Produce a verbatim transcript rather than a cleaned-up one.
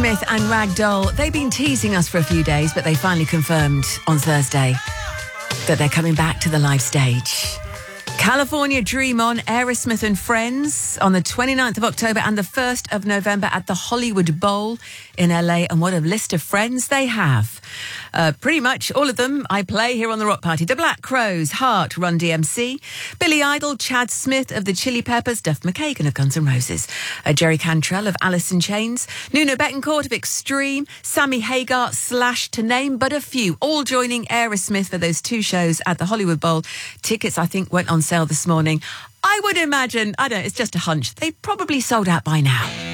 Aerosmith and Ragdoll, they've been teasing us for a few days, but they finally confirmed on Thursday that they're coming back to the live stage. California Dream On, Aerosmith and Friends on the twenty-ninth of October and the first of November at the Hollywood Bowl in L A. And what a list of friends they have. Uh, pretty much all of them I play here on The Rock Party. The Black Crowes, Heart, Run D M C, Billy Idol, Chad Smith of the Chili Peppers, Duff McKagan of Guns N' Roses, uh, Jerry Cantrell of Alice in Chains, Nuno Bettencourt of Extreme, Sammy Hagar, Slash, to name but a few, all joining Aerosmith for those two shows at the Hollywood Bowl. Tickets, I think, went on sale this morning. I would imagine, I don't know, it's just a hunch, they probably sold out by now.